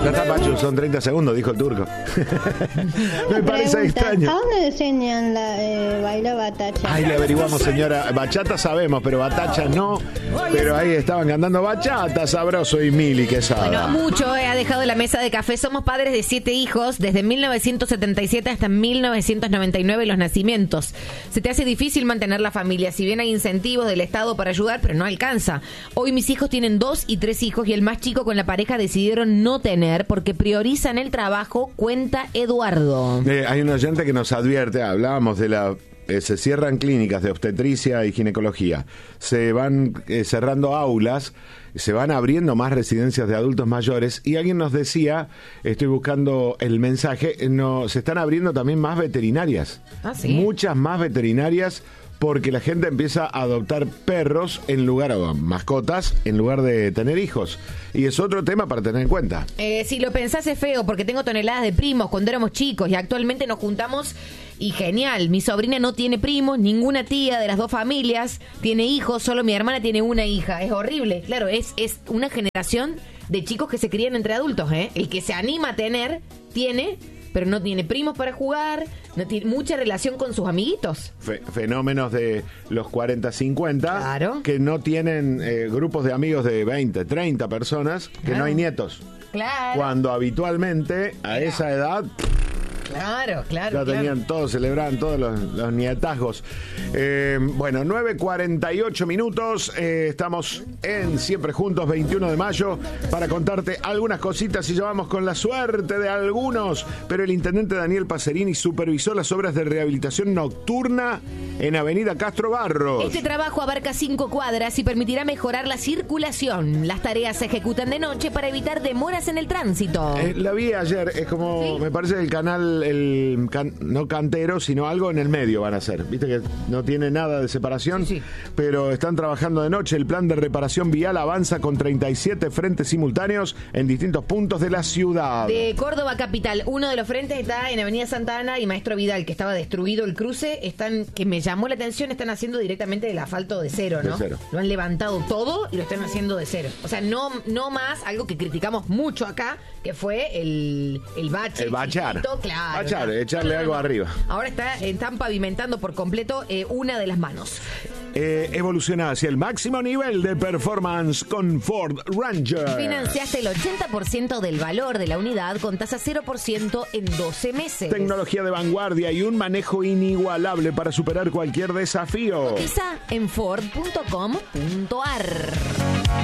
Ya está, Pachu, son 30 segundos, dijo el turco. Me parece extraño. ¿A dónde enseñan bailar batacha? Ahí le averiguamos, señora. Bachata sabemos, pero batacha no. Pero ahí estaban cantando bachata, sabroso y Mili Quesada. Bueno, mucho ha dejado la mesa de café. Somos padres de 7 hijos, desde 1977 hasta 1999 los nacimientos. Se te hace difícil mantener la familia, si bien hay incentivos del Estado para ayudar, pero no alcanza. Hoy mis hijos tienen 2 y 3 hijos y el más chico con la pareja decidieron no tener porque priorizan el trabajo, cuenta Eduardo. Hay un oyente que nos advierte, hablábamos de se cierran clínicas de obstetricia y ginecología, se van cerrando aulas, se van abriendo más residencias de adultos mayores y alguien nos decía, estoy buscando el mensaje, se están abriendo también más veterinarias, ¿sí? Muchas más veterinarias, porque la gente empieza a adoptar perros o mascotas en lugar de tener hijos. Y es otro tema para tener en cuenta. Si lo pensás es feo, porque tengo toneladas de primos cuando éramos chicos y actualmente nos juntamos y genial. Mi sobrina no tiene primos, ninguna tía de las 2 familias tiene hijos, solo mi hermana tiene una hija. Es horrible. Claro, es una generación de chicos que se crían entre adultos, ¿eh? El que se anima a tener, tiene, pero no tiene primos para jugar, no tiene mucha relación con sus amiguitos. Fenómenos de los 40, 50, claro, que no tienen grupos de amigos de 20, 30 personas, que claro, no hay nietos. Claro. Cuando habitualmente a esa edad... Claro. Ya tenían todos, celebraban todos los nietazgos. Bueno, 9:48 minutos. Estamos en Siempre Juntos, 21 de mayo, para contarte algunas cositas y ya vamos con la suerte de algunos. Pero el intendente Daniel Pacerini supervisó las obras de rehabilitación nocturna en Avenida Castro Barros. Este trabajo abarca 5 cuadras y permitirá mejorar la circulación. Las tareas se ejecutan de noche para evitar demoras en el tránsito. La vi ayer, es como, ¿sí? Me parece el canal, no cantero, sino algo en el medio van a hacer. Viste que no tiene nada de separación, sí. Pero están trabajando de noche. El plan de reparación vial avanza con 37 frentes simultáneos en distintos puntos de la ciudad. De Córdoba capital, uno de los frentes está en Avenida Santa Ana y Maestro Vidal, que estaba destruido el cruce, que me llamó la atención, están haciendo directamente el asfalto de cero, ¿no? De cero. Lo han levantado todo y lo están haciendo de cero. O sea, no más algo que criticamos mucho acá, que fue el bache. El bachar. Chiquito, claro. Bachar, echarle algo arriba. Ahora están pavimentando por completo una de las manos. Evoluciona hacia el máximo nivel de performance con Ford Ranger. Financiaste el 80% del valor de la unidad con tasa 0% en 12 meses. Tecnología de vanguardia y un manejo inigualable para superar cualquier desafío. Cotiza en Ford.com.ar.